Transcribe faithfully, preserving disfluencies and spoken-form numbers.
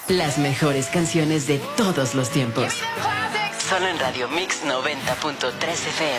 Las mejores canciones de todos los tiempos. Solo en Radio Mix noventa punto tres F M.